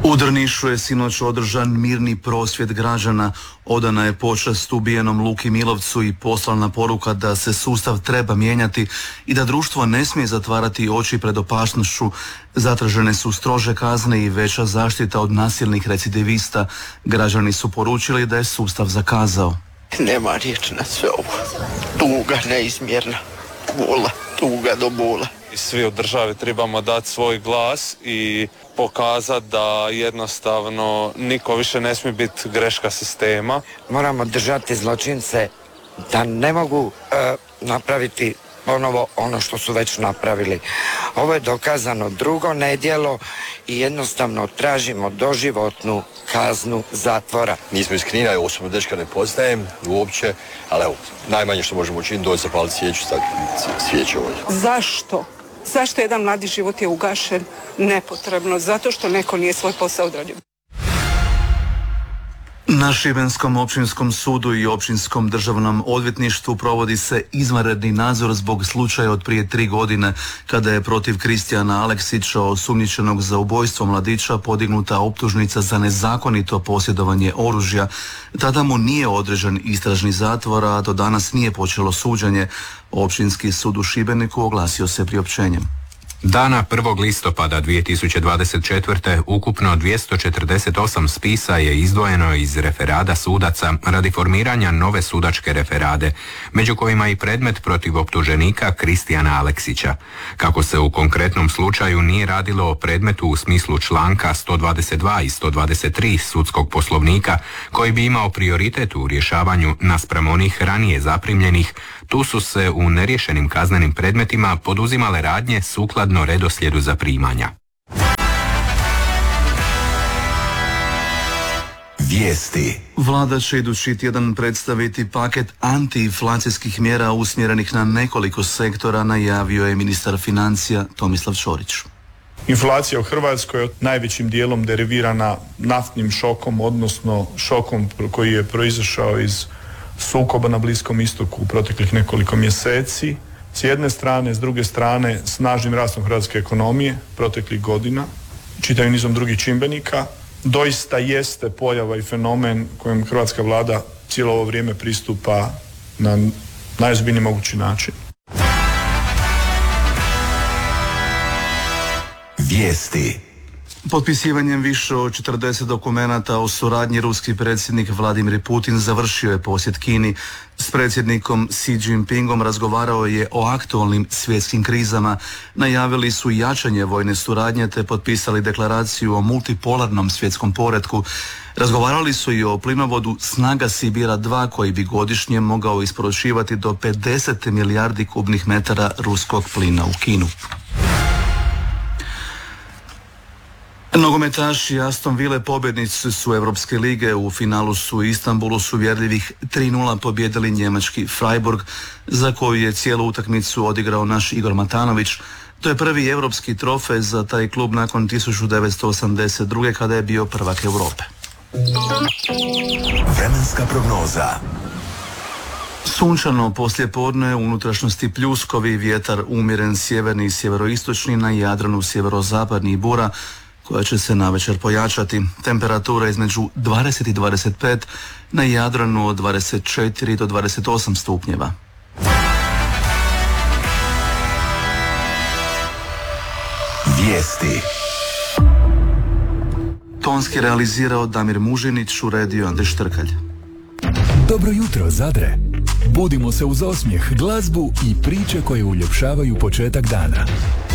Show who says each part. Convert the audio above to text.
Speaker 1: U Drnišu je sinoć održan mirni prosvjed građana, odana je počast ubijenom Luki Milovcu i poslana poruka da se sustav treba mijenjati i da društvo ne smije zatvarati oči pred opasnošću. Zatražene su strože kazne i veća zaštita od nasilnih recidivista. Građani su poručili da je sustav zakazao.
Speaker 2: Nema riječi na sve ovo. Tuga neizmjerna, bola, tuga do bola.
Speaker 3: I svi u državi trebamo dati svoj glas i pokazati da jednostavno niko više ne smije biti greška sistema.
Speaker 4: Moramo držati zločince da ne mogu napraviti ponovo ono što su već napravili. Ovo je dokazano drugo nedjelo i jednostavno tražimo doživotnu kaznu zatvora.
Speaker 5: Nismo iz Knina, osobno dečka ne poznajem uopće, ali evo, najmanje što možemo učiniti doći zapaliti svijeću, svijeće ovdje.
Speaker 6: Zašto? Zašto jedan mladi život je ugašen? Nepotrebno, zato što neko nije svoj posao odradio.
Speaker 1: Na Šibenskom općinskom sudu i općinskom državnom odvjetništvu provodi se izvanredni nadzor zbog slučaja od prije 3 godine kada je protiv Kristijana Aleksića, osumnjičenog za ubojstvo mladića, podignuta optužnica za nezakonito posjedovanje oružja. Tada mu nije određen istražni zatvor, a do danas nije počelo suđenje. Općinski sud u Šibeniku oglasio se priopćenjem.
Speaker 7: Dana 1. listopada 2024. ukupno 248 spisa je izdvojeno iz referada sudaca radi formiranja nove sudačke referade, među kojima i predmet protiv optuženika Kristijana Aleksića. Kako se u konkretnom slučaju nije radilo o predmetu u smislu članka 122 i 123 sudskog poslovnika, koji bi imao prioritet u rješavanju naspram onih ranije zaprimljenih, tu su se u neriješenim kaznenim predmetima poduzimale radnje sukladno redoslijedu zaprimanja.
Speaker 1: Vijesti. Vlada će idući tjedan predstaviti paket antiinflacijskih mjera usmjerenih na nekoliko sektora, najavio je ministar financija Tomislav Ćorić.
Speaker 8: Inflacija u Hrvatskoj je najvećim dijelom derivirana naftnim šokom, odnosno šokom koji je proizašao iz sukoba na Bliskom istoku u proteklih nekoliko mjeseci. S jedne strane, s druge strane, snažnim rastom hrvatske ekonomije proteklih godina, čitavim nizom drugih čimbenika, doista jeste pojava i fenomen kojem hrvatska vlada cijelo ovo vrijeme pristupa na najozbiljniji mogući način.
Speaker 1: Vijesti. Potpisivanjem više od 40 dokumenata o suradnji ruski predsjednik Vladimir Putin završio je posjet Kini. S predsjednikom Xi Jinpingom razgovarao je o aktualnim svjetskim krizama, najavili su jačanje vojne suradnje te potpisali deklaraciju o multipolarnom svjetskom poretku. Razgovarali su i o plinovodu Snaga Sibira 2 koji bi godišnje mogao isporučivati do 50 milijardi kubnih metara ruskog plina u Kinu. Nogometaši Aston Ville pobjednici su Europske lige, u finalu su u Istanbulu s uvjerljivih 3:0 pobjedili njemački Freiburg, za koju je cijelu utakmicu odigrao naš Igor Matanović. To je prvi europski trofej za taj klub nakon 1982. kada je bio prvak Europe.
Speaker 9: Vremenska prognoza.
Speaker 1: Sunčano poslijepodne, u unutrašnjosti pljuskovi, vjetar umjeren sjeverni i sjeveroistočni, na Jadranu sjeverozapadni i bura koja će se navečer pojačati. Temperatura između 20 i 25, na Jadranu od 24 do 28 stupnjeva.
Speaker 9: Vijesti.
Speaker 1: Tonski realizirao Damir Mužinić, uredio Andrej Štrkalj.
Speaker 10: Dobro jutro, Zadre. Budimo se uz osmijeh, glazbu i priče koje uljepšavaju početak dana.